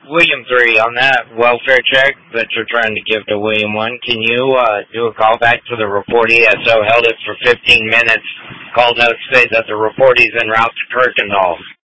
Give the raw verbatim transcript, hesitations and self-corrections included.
William three, on that welfare check that you're trying to give to William one, can you uh, do a call back to the report E S O? Held it for fifteen minutes. Call notes say that the report is en route to Kirkendall.